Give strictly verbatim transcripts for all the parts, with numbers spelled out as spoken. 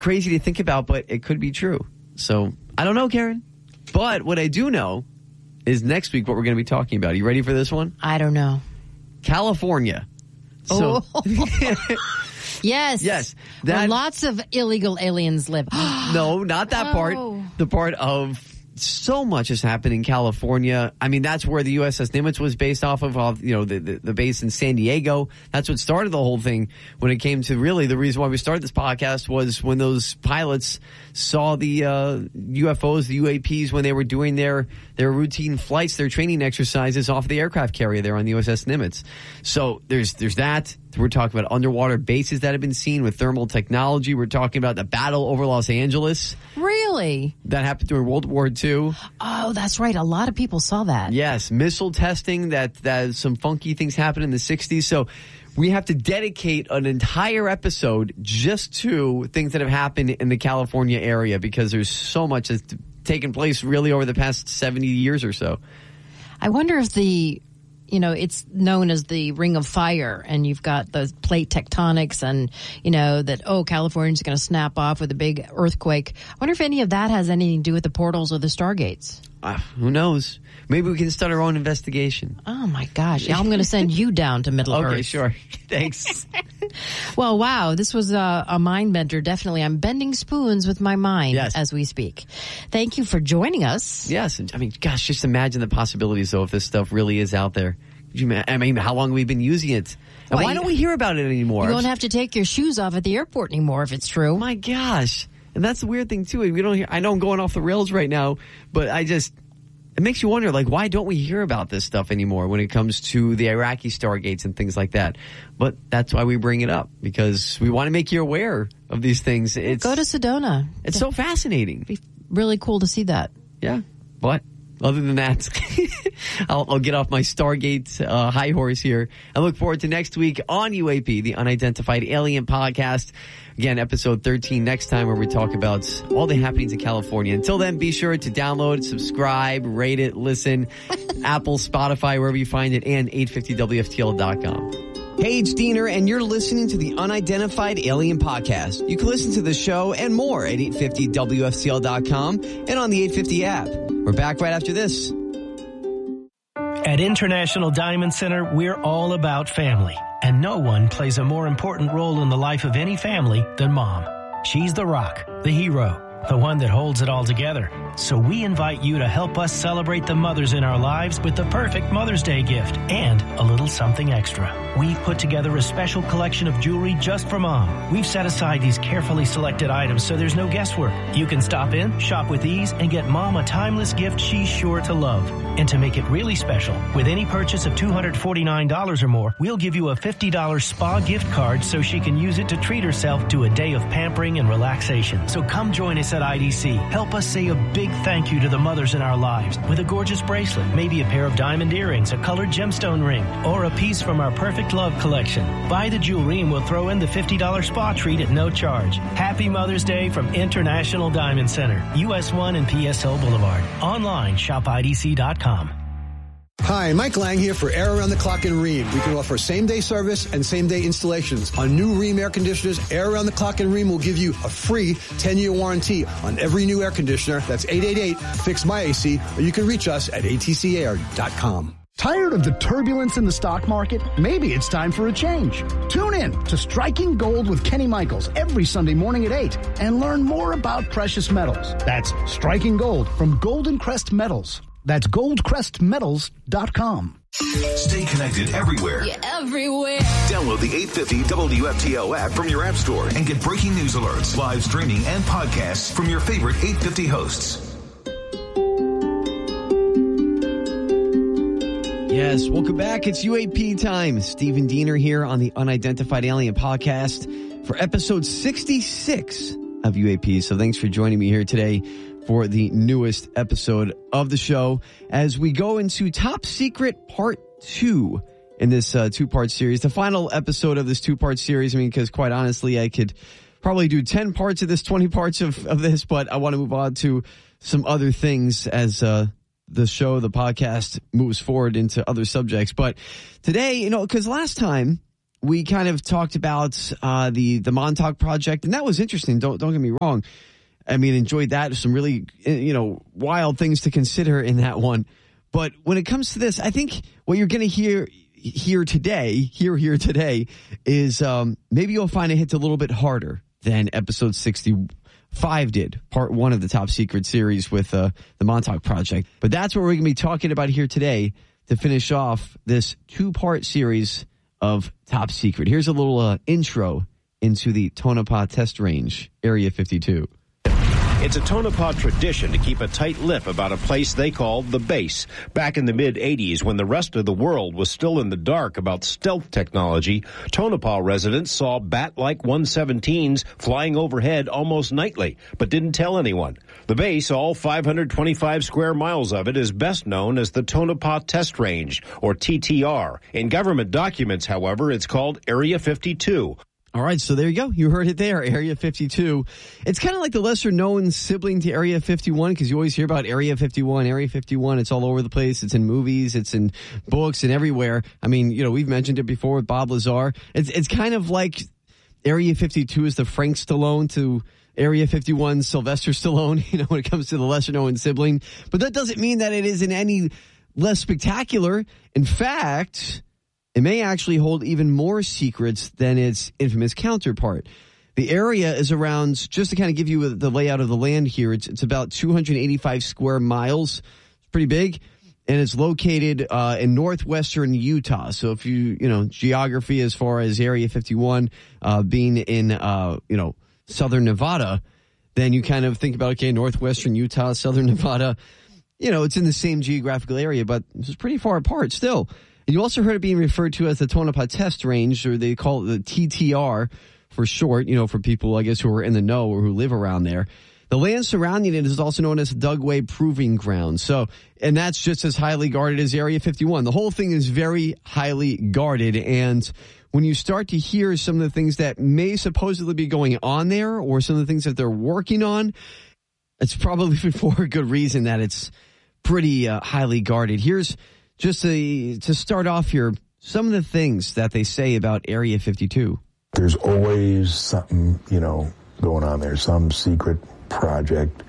crazy to think about, but it could be true. So I don't know, Karen. But what I do know is next week what we're going to be talking about. Are you ready for this one? I don't know. California. So, oh. Yes. Yes. That, where lots of illegal aliens live. No, not that oh. part. The part of so much has happened in California. I mean, that's where the U S S Nimitz was based off of, off, you know, the, the, the base in San Diego. That's what started the whole thing when it came to really the reason why we started this podcast was when those pilots saw the uh, U F Os, the U A Ps, when they were doing their, their routine flights, their training exercises off the aircraft carrier there on the U S S Nimitz. So there's there's that. We're talking about underwater bases that have been seen with thermal technology. We're talking about the battle over Los Angeles. Really? That happened during World War Two. Oh, that's right. A lot of people saw that. Yes. Missile testing, that, that some funky things happened in the sixties. So we have to dedicate an entire episode just to things that have happened in the California area because there's so much that's taken place really over the past seventy years or so. I wonder if the... You know, it's known as the Ring of Fire, and you've got the plate tectonics and, you know, that, oh, California's going to snap off with a big earthquake. I wonder if any of that has anything to do with the portals or the stargates. Uh, who knows? Maybe we can start our own investigation. Oh, my gosh. I'm going to send you down to Middle okay, Earth. Okay, sure. Thanks. Well, wow. This was a, a mind bender. Definitely. I'm bending spoons with my mind yes. as we speak. Thank you for joining us. Yes. I mean, gosh, just imagine the possibilities, though, if this stuff really is out there. I mean, how long have we been using it? And well, why don't we hear about it anymore? You won't have to take your shoes off at the airport anymore if it's true. My gosh. And that's the weird thing, too. We don't hear, I know I'm going off the rails right now, but I just... It makes you wonder, like, why don't we hear about this stuff anymore when it comes to the Iraqi stargates and things like that? But that's why we bring it up, because we want to make you aware of these things. It's, Go to Sedona. It's so fascinating. It'd be really cool to see that. Yeah, but other than that, I'll, I'll get off my Stargate uh, high horse here. I look forward to next week on U A P, the Unidentified Alien Podcast. Again, episode thirteen next time, where we talk about all the happenings in California. Until then, be sure to download, subscribe, rate it, listen, Apple, Spotify, wherever you find it, and eight fifty W F T L dot com. Hey, it's Diener, and you're listening to the Unidentified Alien Podcast. You can listen to the show and more at eight fifty W F T L dot com and on the eight fifty app. We're back right after this. At International Diamond Center, we're all about family. And no one plays a more important role in the life of any family than Mom. She's the rock, the hero, the one that holds it all together. So we invite you to help us celebrate the mothers in our lives with the perfect Mother's Day gift and a little something extra. We've put together a special collection of jewelry just for Mom. We've set aside these carefully selected items so there's no guesswork. You can stop in, shop with ease, and get Mom a timeless gift she's sure to love. And to make it really special, with any purchase of two hundred forty-nine dollars or more, we'll give you a fifty dollars spa gift card so she can use it to treat herself to a day of pampering and relaxation. So come join us at I D C. Help us say a big thank you to the mothers in our lives with a gorgeous bracelet, maybe a pair of diamond earrings, a colored gemstone ring, or a piece from our Perfect Love collection. Buy the jewelry and we'll throw in the fifty dollars spa treat at no charge. Happy Mother's Day from International Diamond Center, U S one and P S O Boulevard. Online, shop I D C dot com. Hi, Mike Lang here for Air Around the Clock in Rheem. We can offer same-day service and same-day installations. On new Rheem air conditioners, Air Around the Clock in Rheem will give you a free ten-year warranty on every new air conditioner. That's eight eight eight, fix my A C, or you can reach us at A T C air dot com. Tired of the turbulence in the stock market? Maybe it's time for a change. Tune in to Striking Gold with Kenny Michaels every Sunday morning at eight and learn more about precious metals. That's Striking Gold from Golden Crest Metals. That's gold crest metals dot com. Stay connected everywhere. Yeah, everywhere. Download the eight fifty W F T L app from your app store and get breaking news alerts, live streaming, and podcasts from your favorite eight fifty hosts. Yes, welcome back. It's U A P time. Stephen Diener here on the Unidentified Alien Podcast for episode sixty-six of U A P. So thanks for joining me here today for the newest episode of the show as we go into Top Secret Part two in this uh, two-part series. The final episode of this two-part series, I mean, because quite honestly, I could probably do ten parts of this, twenty parts of, of this, but I want to move on to some other things as uh, the show, the podcast moves forward into other subjects. But today, you know, because last time we kind of talked about uh, the the Montauk project, and that was interesting. Don't don't get me wrong. I mean, enjoyed that. Some really, you know, wild things to consider in that one. But when it comes to this, I think what you're going to hear here today, here here today, is um, maybe you'll find it hits a little bit harder than episode sixty-five did, part one of the Top Secret series with uh, the Montauk project. But that's what we're going to be talking about here today to finish off this two-part series of Top Secret. Here's a little uh, intro into the Tonopah Test Range, Area fifty-two. It's a Tonopah tradition to keep a tight lip about a place they call the base. Back in the mid-eighties, when the rest of the world was still in the dark about stealth technology, Tonopah residents saw bat-like one seventeens flying overhead almost nightly, but didn't tell anyone. The base, all five hundred twenty-five square miles of it, is best known as the Tonopah Test Range, or T T R. In government documents, however, it's called Area fifty-two. All right, so there you go. You heard it there, Area fifty-two. It's kind of like the lesser-known sibling to Area fifty-one, because you always hear about Area fifty-one, Area fifty-one. It's all over the place. It's in movies. It's in books and everywhere. I mean, you know, we've mentioned it before with Bob Lazar. It's it's kind of like Area fifty-two is the Frank Stallone to Area fifty-one Sylvester Stallone, you know, when it comes to the lesser-known sibling. But that doesn't mean that it is in any less spectacular. In fact, it may actually hold even more secrets than its infamous counterpart. The area is around, just to kind of give you the layout of the land here, it's, it's about two hundred eighty-five square miles. It's pretty big, and it's located uh, in northwestern Utah. So if you, you know, geography as far as Area fifty-one uh, being in, uh, you know, southern Nevada, then you kind of think about, okay, northwestern Utah, southern Nevada. You know, it's in the same geographical area, but it's pretty far apart still. And you also heard it being referred to as the Tonopah Test Range, or they call it the T T R for short, you know, for people, I guess, who are in the know or who live around there. The land surrounding it is also known as Dugway Proving Ground. So, and that's just as highly guarded as Area fifty-one. The whole thing is very highly guarded. And when you start to hear some of the things that may supposedly be going on there, or some of the things that they're working on, it's probably for a good reason that it's pretty uh, highly guarded. Here's just a, to start off here, some of the things that they say about Area fifty-two. There's always something, you know, going on there, some secret project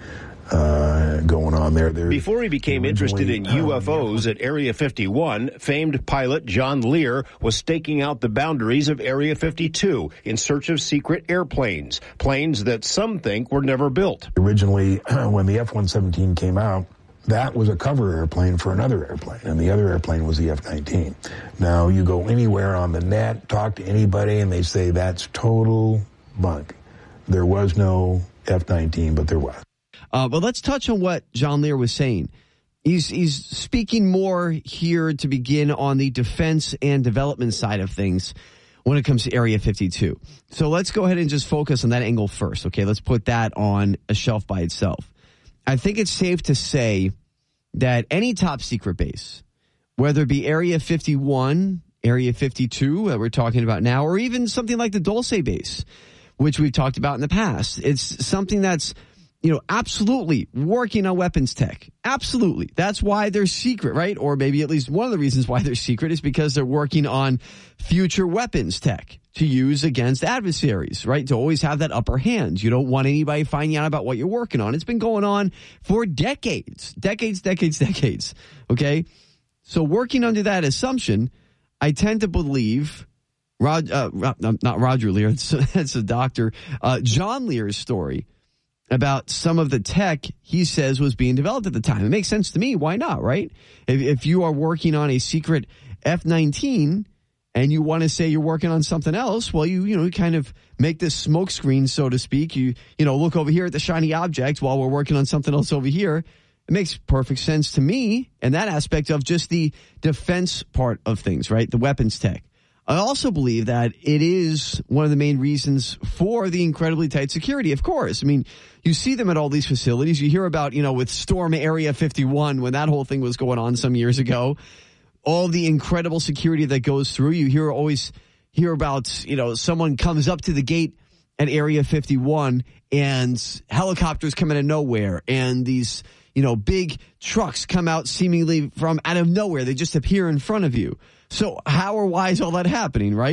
uh, going on there. There. Before he became interested in U F Os at Area fifty-one, famed pilot John Lear was staking out the boundaries of Area fifty-two in search of secret airplanes, planes that some think were never built. Originally, when the F one seventeen came out, that was a cover airplane for another airplane, and the other airplane was the F nineteen. Now, you go anywhere on the net, talk to anybody, and they say that's total bunk. There was no F nineteen, but there was. Uh, but let's touch on what John Lear was saying. He's, he's speaking more here to begin on the defense and development side of things when it comes to Area fifty-two. So let's go ahead and just focus on that angle first, okay? Let's put that on a shelf by itself. I think it's safe to say that any top secret base, whether it be Area fifty-one, Area fifty-two that we're talking about now, or even something like the Dulce base, which we've talked about in the past, it's something that's, you know, absolutely working on weapons tech. Absolutely. That's why they're secret, right? Or maybe at least one of the reasons why they're secret is because they're working on future weapons tech to use against adversaries, right? To always have that upper hand. You don't want anybody finding out about what you're working on. It's been going on for decades, decades, decades, decades. Okay. So working under that assumption, I tend to believe Rod, uh, not Roger Lear, that's, that's a doctor, uh, John Lear's story about some of the tech he says was being developed at the time. It makes sense to me. Why not, right? If, if you are working on a secret F nineteen and you want to say you're working on something else, well, you, you know, kind of make this smoke screen, so to speak. You, you know, look over here at the shiny object while we're working on something else over here. It makes perfect sense to me in that aspect of just the defense part of things, right? The weapons tech. I also believe that it is one of the main reasons for the incredibly tight security, of course. I mean, you see them at all these facilities. You hear about, you know, with Storm Area fifty-one, when that whole thing was going on some years ago, all the incredible security that goes through. You hear always hear about, you know, someone comes up to the gate at Area fifty-one and helicopters come out of nowhere, and these, you know, big trucks come out seemingly from out of nowhere. They just appear in front of you. So how or why is all that happening, right?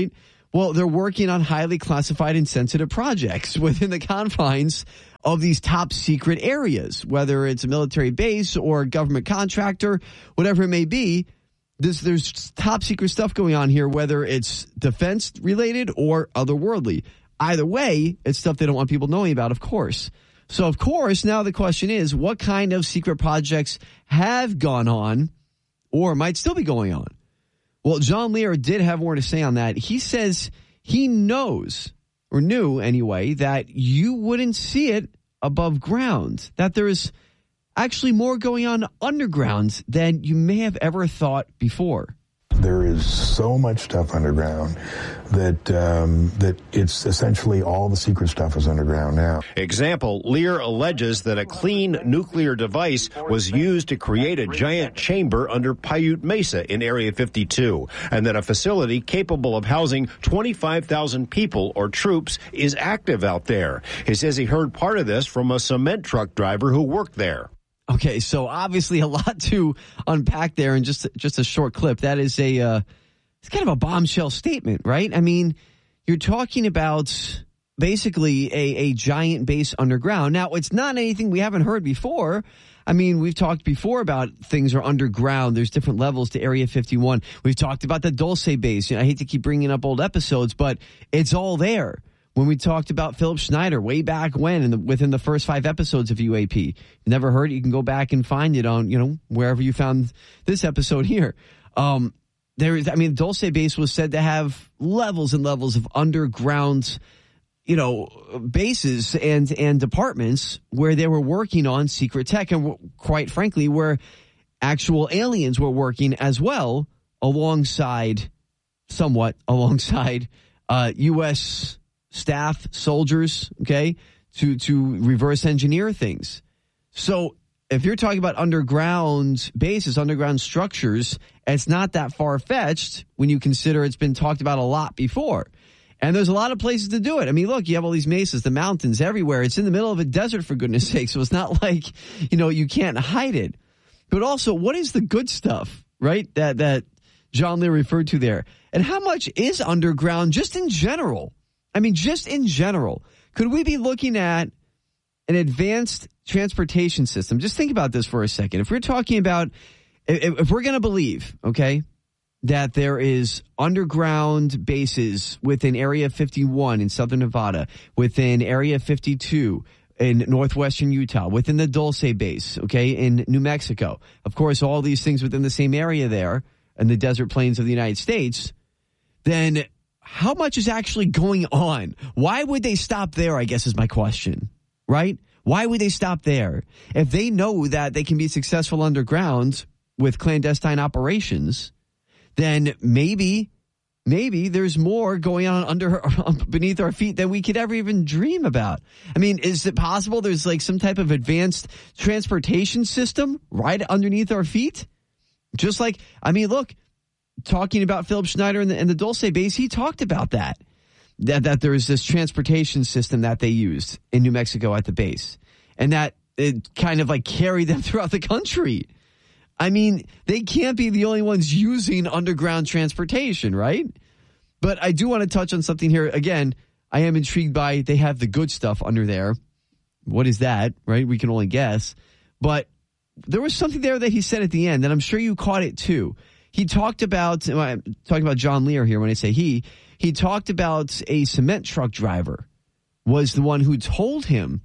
Well, they're working on highly classified and sensitive projects within the confines of these top secret areas, whether it's a military base or a government contractor, whatever it may be. This, there's top secret stuff going on here, whether it's defense related or otherworldly. Either way, it's stuff they don't want people knowing about, of course. So, of course, now the question is, what kind of secret projects have gone on or might still be going on? Well, John Lear did have more to say on that. He says he knows, or knew anyway, that you wouldn't see it above ground, that there is actually more going on underground than you may have ever thought before. There is so much stuff underground that um, that it's essentially all the secret stuff is underground now. Example, Lear alleges that a clean nuclear device was used to create a giant chamber under Paiute Mesa in Area fifty-two, and that a facility capable of housing twenty-five thousand people or troops is active out there. He says he heard part of this from a cement truck driver who worked there. Okay, so obviously a lot to unpack there in just just a short clip. That is a uh, it's kind of a bombshell statement, right? I mean, you're talking about basically a, a giant base underground. Now, it's not anything we haven't heard before. I mean, we've talked before about things are underground. There's different levels to Area fifty-one. We've talked about the Dulce base. You know, I hate to keep bringing up old episodes, but it's all there. When we talked about Philip Schneider way back when, in the, within the first five episodes of U A P, never heard it, you can go back and find it on, you know, wherever you found this episode here. Um, there is, I mean, Dulce base was said to have levels and levels of underground, you know, bases and and departments where they were working on secret tech, and quite frankly, where actual aliens were working as well, alongside, somewhat alongside uh, U S staff, soldiers, okay, to to reverse engineer things. So if you're talking about underground bases, underground structures, it's not that far-fetched when you consider it's been talked about a lot before. And there's a lot of places to do it. I mean, look, you have all these mesas, the mountains everywhere. It's in the middle of a desert, for goodness sake, so it's not like, you know, you can't hide it. But also, what is the good stuff, right, that, that John Lear referred to there? And how much is underground just in general? I mean, just in general, could we be looking at an advanced transportation system? Just think about this for a second. If we're talking about, if, if we're going to believe, okay, that there is underground bases within Area fifty-one in southern Nevada, within Area fifty-two in northwestern Utah, within the Dulce base, okay, in New Mexico. Of course, all these things within the same area there in the desert plains of the United States, then how much is actually going on? Why would they stop there, I guess is my question, right? Why would they stop there? If they know that they can be successful underground with clandestine operations, then maybe, maybe there's more going on under beneath our feet than we could ever even dream about. I mean, is it possible there's like some type of advanced transportation system right underneath our feet? Just like, I mean, look, talking about Philip Schneider and the, and the Dulce base, he talked about that, that, that there was this transportation system that they used in New Mexico at the base, and that it kind of like carried them throughout the country. I mean, they can't be the only ones using underground transportation, right? But I do want to touch on something here. Again, I am intrigued by, they have the good stuff under there. What is that, right? We can only guess. But there was something there that he said at the end, and I'm sure you caught it too. He talked about, I'm talking about John Lear here when I say he, he talked about a cement truck driver was the one who told him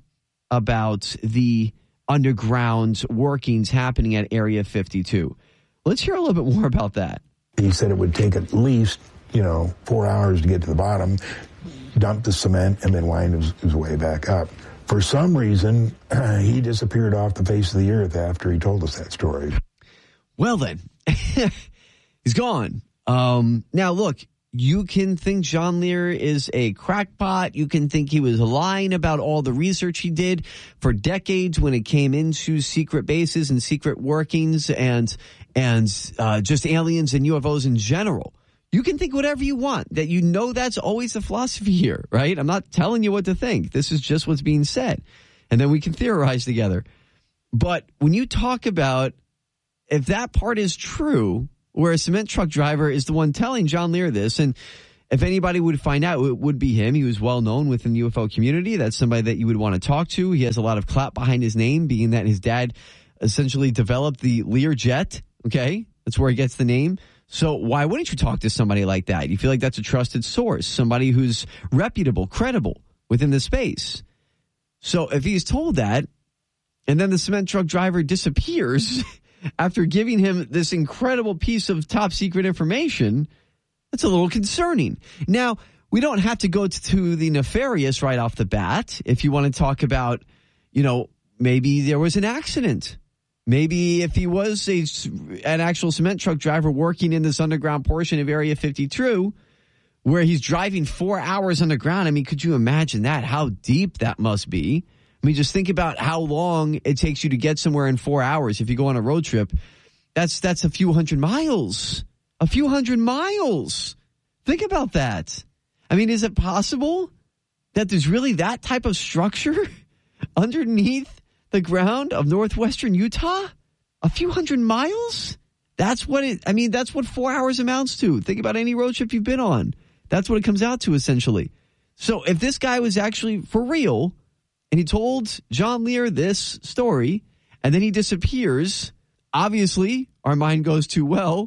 about the underground workings happening at Area fifty-two. Let's hear a little bit more about that. He said it would take at least, you know, four hours to get to the bottom, dump the cement, and then wind his, his way back up. For some reason, uh, he disappeared off the face of the earth after he told us that story. Well then, he's gone. Um, now look, you can think John Lear is a crackpot. You can think he was lying about all the research he did for decades when it came into secret bases and secret workings and and uh, just aliens and U F Os in general. You can think whatever you want. That you know that's always the philosophy here, right? I'm not telling you what to think. This is just what's being said. And then we can theorize together. But when you talk about, if that part is true, where a cement truck driver is the one telling John Lear this, and if anybody would find out, it would be him. He was well known within the U F O community. That's somebody that you would want to talk to. He has a lot of clout behind his name, being that his dad essentially developed the Learjet. Okay, that's where he gets the name. So why wouldn't you talk to somebody like that? You feel like that's a trusted source, somebody who's reputable, credible within the space. So if he's told that, and then the cement truck driver disappears after giving him this incredible piece of top secret information, that's a little concerning. Now, we don't have to go to the nefarious right off the bat. If you want to talk about, you know, maybe there was an accident. Maybe if he was a, an actual cement truck driver working in this underground portion of Area fifty-two, where he's driving four hours underground. I mean, could you imagine that? How deep that must be. I mean, just think about how long it takes you to get somewhere in four hours. If you go on a road trip, that's that's a few hundred miles. A few hundred miles. Think about that. I mean, is it possible that there's really that type of structure underneath the ground of northwestern Utah? A few hundred miles? That's what it, I mean, that's what four hours amounts to. Think about any road trip you've been on. That's what it comes out to, essentially. So if this guy was actually for real, and he told John Lear this story, and then he disappears, obviously, our mind goes to, well,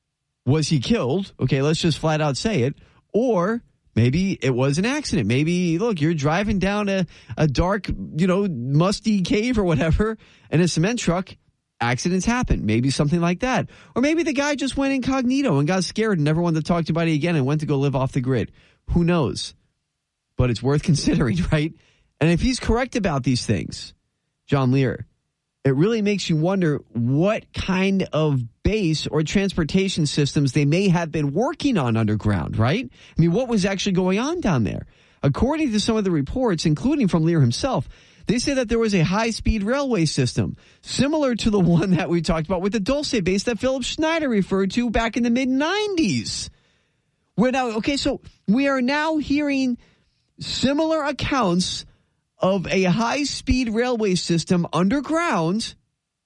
was he killed? Okay, let's just flat out say it. Or maybe it was an accident. Maybe, look, you're driving down a, a dark, you know, musty cave or whatever, and a cement truck, accidents happen. Maybe something like that. Or maybe the guy just went incognito and got scared and never wanted to talk to anybody again and went to go live off the grid. Who knows? But it's worth considering, right? And if he's correct about these things, John Lear, it really makes you wonder what kind of base or transportation systems they may have been working on underground, right? I mean, what was actually going on down there? According to some of the reports, including from Lear himself, they say that there was a high-speed railway system similar to the one that we talked about with the Dulce base that Philip Schneider referred to back in the mid nineties. We're now, okay, so we are now hearing similar accounts of a high-speed railway system underground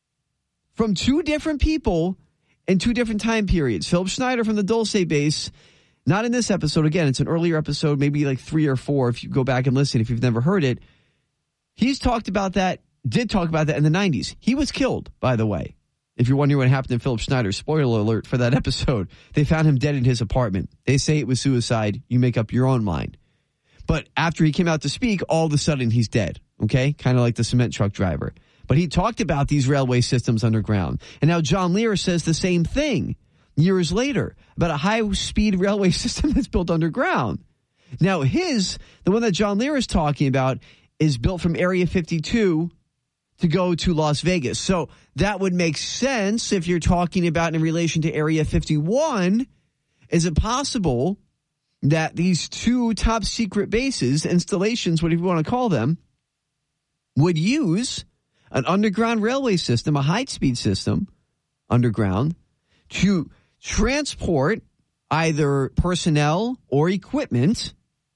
from two different people in two different time periods. Philip Schneider from the Dulce base, not in this episode. Again, it's an earlier episode, maybe like three or four if you go back and listen, if you've never heard it. He's talked about that, did talk about that in the nineties. He was killed, by the way. If you're wondering what happened to Philip Schneider, spoiler alert for that episode. They found him dead in his apartment. They say it was suicide. You make up your own mind. But after he came out to speak, all of a sudden he's dead, okay? Kind of like the cement truck driver. But he talked about these railway systems underground. And now John Lear says the same thing years later about a high-speed railway system that's built underground. Now his, the one that John Lear is talking about, is built from Area fifty-two to go to Las Vegas. So that would make sense if you're talking about in relation to Area fifty-one. Is it possible that these two top secret bases, installations, whatever you want to call them, would use an underground railway system, a high-speed system underground, to transport either personnel or equipment,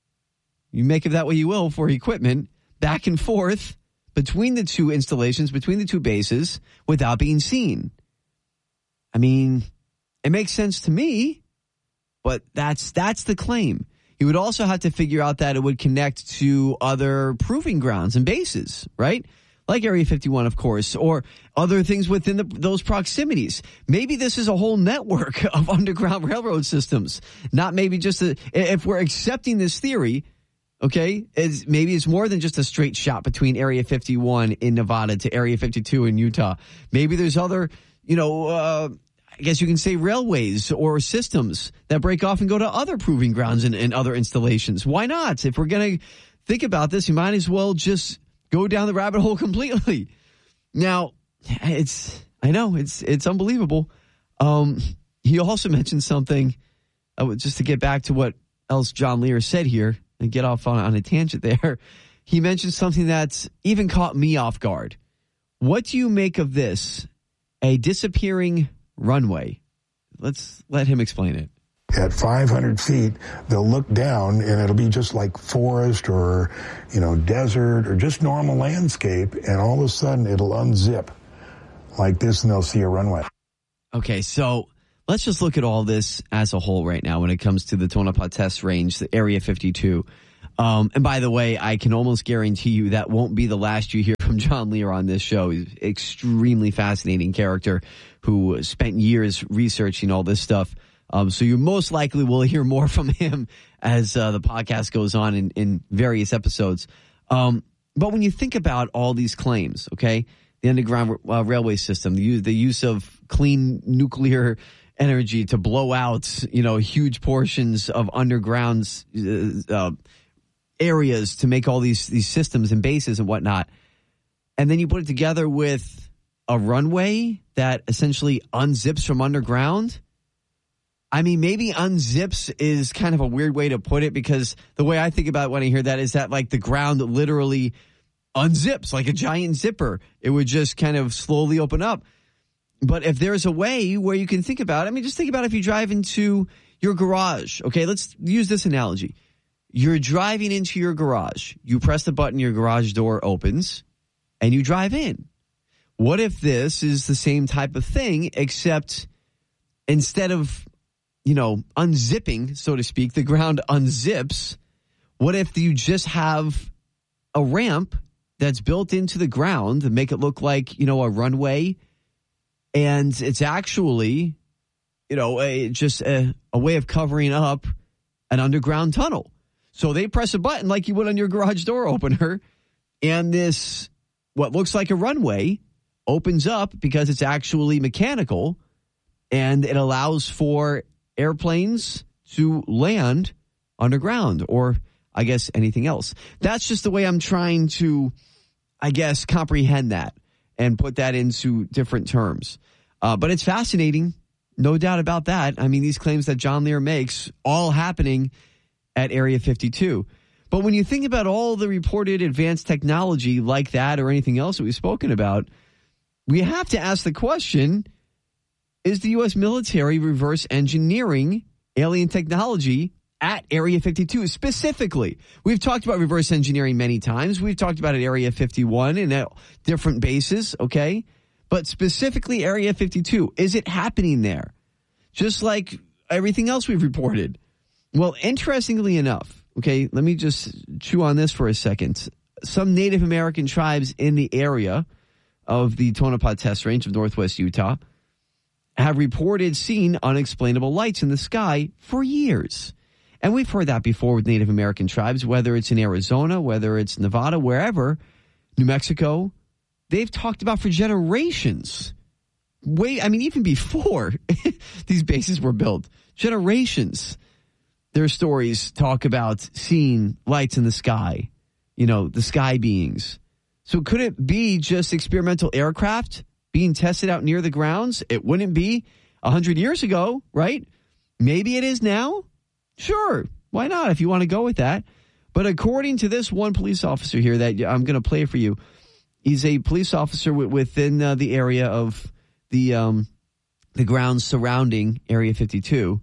you make of that what you will for equipment, back and forth between the two installations, between the two bases, without being seen? I mean, it makes sense to me. But that's that's the claim. You would also have to figure out that it would connect to other proving grounds and bases, right? Like Area fifty-one, of course, or other things within the, those proximities. Maybe this is a whole network of underground railroad systems, not maybe just a, if we're accepting this theory, okay, is maybe it's more than just a straight shot between Area fifty-one in Nevada to Area fifty-two in Utah. Maybe there's other, you know, uh, I guess you can say railways or systems that break off and go to other proving grounds and, and other installations. Why not? If we're going to think about this, you might as well just go down the rabbit hole completely. Now, it's, I know, it's it's unbelievable. Um, he also mentioned something, uh, just to get back to what else John Lear said here and get off on, on a tangent there. He mentioned something that's even caught me off guard. What do you make of this? A disappearing runway. Let's let him explain it. At five hundred feet, they'll look down and it'll be just like forest or, you know, desert or just normal landscape. And all of a sudden it'll unzip like this and they'll see a runway. Okay, so let's just look at all this as a whole right now when it comes to the Tonopah Test Range, the Area fifty-two. Um, and by the way, I can almost guarantee you that won't be the last you hear from John Lear on this show. He's an extremely fascinating character who spent years researching all this stuff. Um, so you most likely will hear more from him as uh, the podcast goes on in, in various episodes. Um, but when you think about all these claims, okay, the underground uh, railway system, the use, the use of clean nuclear energy to blow out, you know, huge portions of underground uh, uh, areas to make all these these systems and bases and whatnot, and then you put it together with a runway that essentially unzips from underground. I mean, maybe unzips is kind of a weird way to put it, because the way I think about it when I hear that is that like the ground literally unzips like a giant zipper. It would just kind of slowly open up. But if there's a way where you can think about it, I mean, just think about if you drive into your garage. Okay, let's use this analogy. You're driving into your garage. You press the button, your garage door opens, and you drive in. What if this is the same type of thing, except instead of, you know, unzipping, so to speak, the ground unzips? What if you just have a ramp that's built into the ground to make it look like, you know, a runway, and it's actually, you know, a, just a, a way of covering up an underground tunnel? So they press a button like you would on your garage door opener, and this, what looks like a runway, opens up because it's actually mechanical, and it allows for airplanes to land underground, or I guess anything else. That's just the way I'm trying to, I guess, comprehend that and put that into different terms. Uh, but it's fascinating, no doubt about that. I mean, these claims that John Lear makes, all happening at Area fifty-two. But when you think about all the reported advanced technology like that or anything else that we've spoken about, we have to ask the question, is the U S military reverse engineering alien technology at Area fifty-two specifically? We've talked about reverse engineering many times. We've talked about it at Area fifty-one and at different bases, okay? But specifically Area fifty-two, is it happening there? Just like everything else we've reported. Well, interestingly enough, okay, let me just chew on this for a second. Some Native American tribes in the area of the Tonopah Test Range of northwest Utah have reported seeing unexplainable lights in the sky for years. And we've heard that before with Native American tribes, whether it's in Arizona, whether it's Nevada, wherever, New Mexico. They've talked about for generations. Wait, I mean, even before these bases were built, generations. Their stories talk about seeing lights in the sky, you know, the sky beings. So could it be just experimental aircraft being tested out near the grounds? It wouldn't be one hundred years ago, right? Maybe it is now. Sure. Why not, if you want to go with that? But according to this one police officer here that I'm going to play for you, he's a police officer within uh, the area of the um, the grounds surrounding Area fifty-two.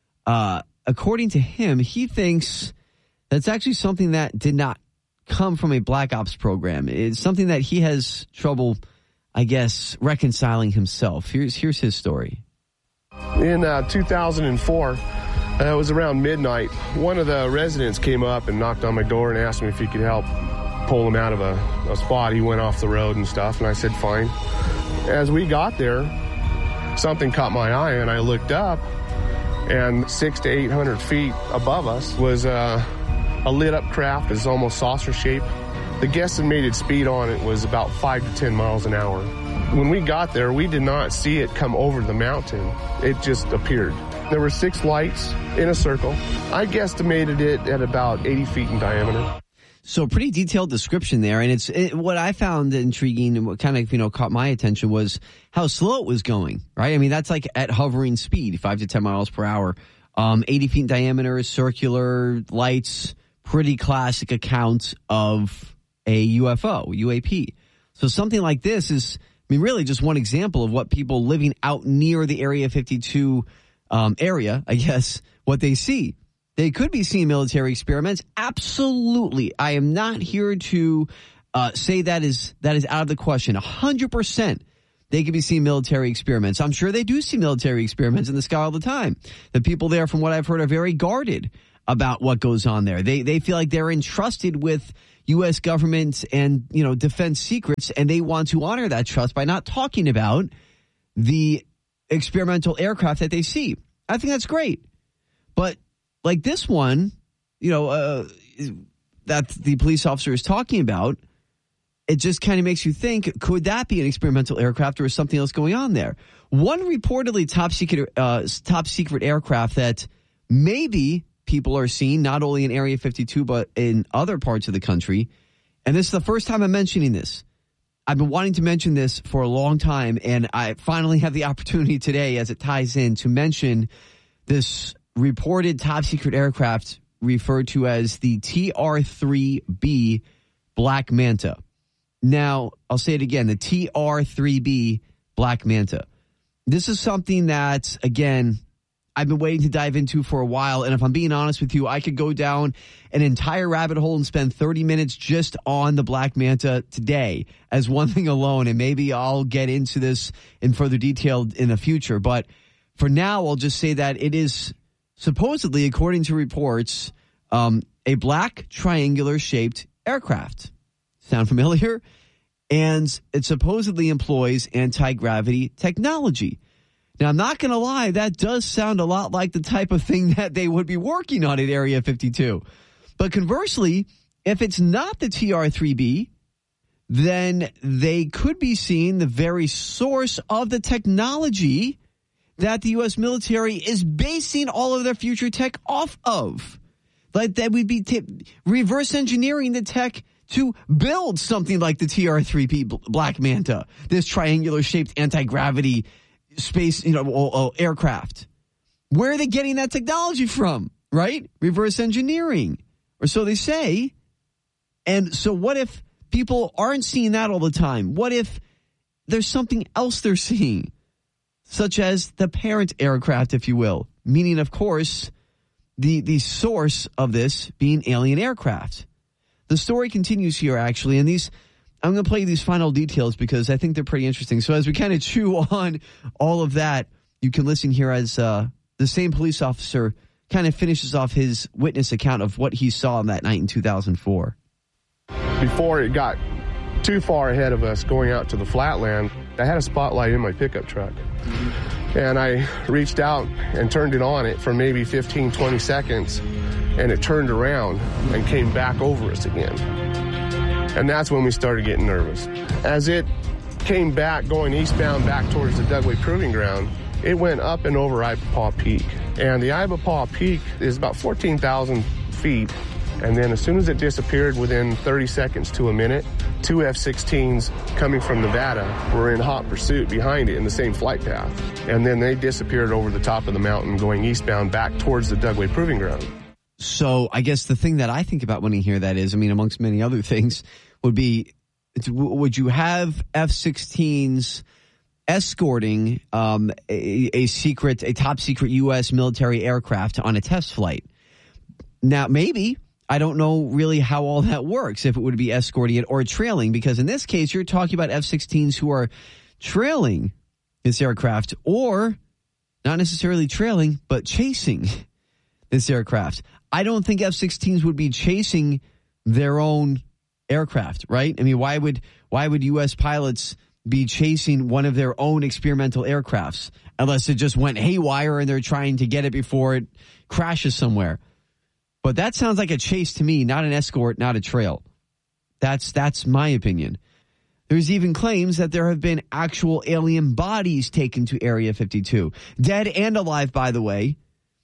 Uh According to him, he thinks that's actually something that did not come from a Black Ops program. It's something that he has trouble, I guess, reconciling himself. Here's here's his story. In uh, two thousand four, uh, it was around midnight. One of the residents came up and knocked on my door and asked me if he could help pull him out of a, a spot. He went off the road and stuff, and I said, fine. As we got there, something caught my eye, and I looked up, and six to eight hundred feet above us was uh, a lit up craft. It's almost saucer shaped. The guesstimated speed on it was about five to ten miles an hour. When we got there, we did not see it come over the mountain. It just appeared. There were six lights in a circle. I guesstimated it at about eighty feet in diameter. So pretty detailed description there. And it's it, what I found intriguing and what kind of, you know, caught my attention was how slow it was going, right? I mean, that's like at hovering speed, five to ten miles per hour. Um, eighty feet in diameter, circular lights, pretty classic account of a U F O, U A P. So something like this is, I mean, really just one example of what people living out near the Area fifty-two um, area, I guess, what they see. They could be seeing military experiments. Absolutely. I am not here to uh, say that is that is out of the question. one hundred percent they could be seeing military experiments. I'm sure they do see military experiments in the sky all the time. The people there, from what I've heard, are very guarded about what goes on there. They they feel like they're entrusted with U S government and, you know, defense secrets, and they want to honor that trust by not talking about the experimental aircraft that they see. I think that's great. But like this one, you know, uh, that the police officer is talking about, it just kind of makes you think, could that be an experimental aircraft or is something else going on there? One reportedly top secret, uh, top secret aircraft that maybe people are seeing, not only in Area fifty-two, but in other parts of the country. And this is the first time I'm mentioning this. I've been wanting to mention this for a long time, and I finally have the opportunity today, as it ties in, to mention this reported top secret aircraft referred to as the T R three B Black Manta. Now, I'll say it again, the T R three B Black Manta. This is something that, again, I've been waiting to dive into for a while, and if I'm being honest with you, I could go down an entire rabbit hole and spend thirty minutes just on the Black Manta today as one thing alone, and maybe I'll get into this in further detail in the future. But for now, I'll just say that it is supposedly, according to reports, um, a black triangular-shaped aircraft. Sound familiar? And it supposedly employs anti-gravity technology. Now, I'm not going to lie, that does sound a lot like the type of thing that they would be working on at Area fifty-two. But conversely, if it's not the T R three B, then they could be seeing the very source of the technology that the U S military is basing all of their future tech off of. Like that would be t- reverse engineering the tech to build something like the T R three B Black Manta, this triangular-shaped anti-gravity space, you know, uh, aircraft. Where are they getting that technology from, right? Reverse engineering, or so they say. And so what if people aren't seeing that all the time? What if there's something else they're seeing, such as the parent aircraft, if you will, meaning, of course, the, the source of this being alien aircraft? The story continues here, actually, and these I'm going to play you these final details because I think they're pretty interesting. So as we kind of chew on all of that, you can listen here as uh, the same police officer kind of finishes off his witness account of what he saw on that night in two thousand four. Before it got too far ahead of us going out to the flatland, I had a spotlight in my pickup truck. Mm-hmm. And I reached out and turned it on it for maybe fifteen, twenty seconds, and it turned around and came back over us again. And that's when we started getting nervous. As it came back, going eastbound back towards the Dugway Proving Ground, it went up and over Ibapaw Peak. And the Ibapaw Peak is about fourteen thousand feet. And then as soon as it disappeared, within thirty seconds to a minute, two F sixteens coming from Nevada were in hot pursuit behind it in the same flight path. And then they disappeared over the top of the mountain going eastbound back towards the Dugway Proving Ground. So I guess the thing that I think about when I hear that is, I mean, amongst many other things, would be, would you have F sixteens escorting um, a, a secret, a top secret U S military aircraft on a test flight? Now, maybe. I don't know really how all that works, if it would be escorting it or trailing, because in this case, you're talking about F sixteens who are trailing this aircraft, or not necessarily trailing, but chasing this aircraft. I don't think F sixteens would be chasing their own aircraft, right? I mean, why would why would U S pilots be chasing one of their own experimental aircrafts unless it just went haywire and they're trying to get it before it crashes somewhere? But that sounds like a chase to me, not an escort, not a trail. That's that's my opinion. There's even claims that there have been actual alien bodies taken to Area fifty-two. Dead and alive, by the way.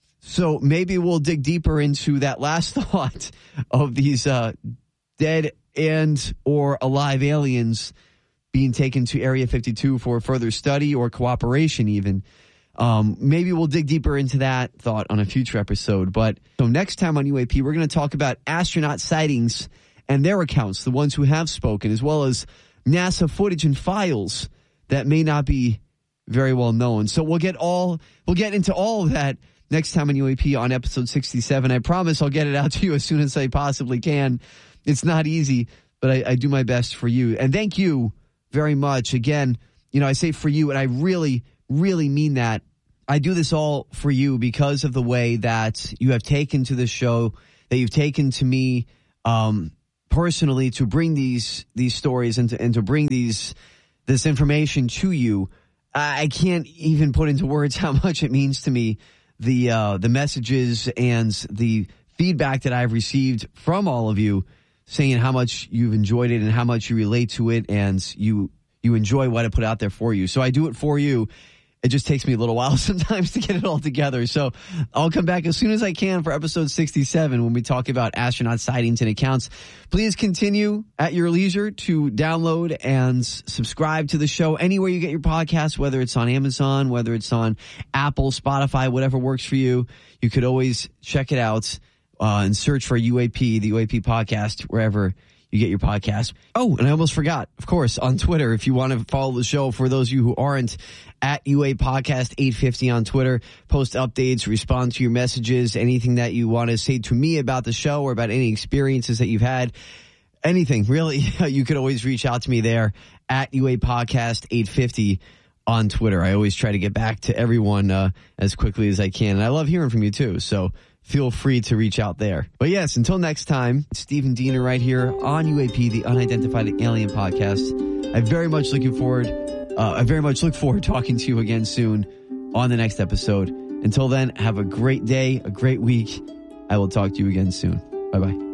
So maybe we'll dig deeper into that last thought of these uh, dead and or alive aliens being taken to Area fifty-two for further study or cooperation even. Um, maybe we'll dig deeper into that thought on a future episode. But so next time on U A P, we're going to talk about astronaut sightings and their accounts, the ones who have spoken, as well as NASA footage and files that may not be very well known. So we'll get all we'll get into all of that next time on U A P on episode sixty-seven. I promise I'll get it out to you as soon as I possibly can. It's not easy, but I, I do my best for you. And thank you very much. Again, you know, I say for you, and I really, really mean that. I do this all for you because of the way that you have taken to this show, that you've taken to me um, personally to bring these these stories and to, and to bring these this information to you. I can't even put into words how much it means to me, the uh, the messages and the feedback that I've received from all of you, saying how much you've enjoyed it and how much you relate to it and you you enjoy what I put out there for you. So I do it for you. It just takes me a little while sometimes to get it all together. So I'll come back as soon as I can for episode sixty-seven when we talk about astronaut sightings and accounts. Please continue at your leisure to download and subscribe to the show anywhere you get your podcasts, whether it's on Amazon, whether it's on Apple, Spotify, whatever works for you. You could always check it out uh, and search for U A P, the U A P podcast, wherever you get your podcast. Oh, and I almost forgot, of course, on Twitter, if you want to follow the show, for those of you who aren't, at U A Podcast eight fifty on Twitter, post updates, respond to your messages, anything that you want to say to me about the show or about any experiences that you've had, anything, really, you could always reach out to me there at U A Podcast eight fifty on Twitter. I always try to get back to everyone uh, as quickly as I can, and I love hearing from you too, so feel free to reach out there. But yes, until next time, Stephen Diener right here on U A P, the Unidentified Alien Podcast. I very much looking forward, uh, I very much look forward to talking to you again soon on the next episode. Until then, have a great day, a great week. I will talk to you again soon. Bye-bye.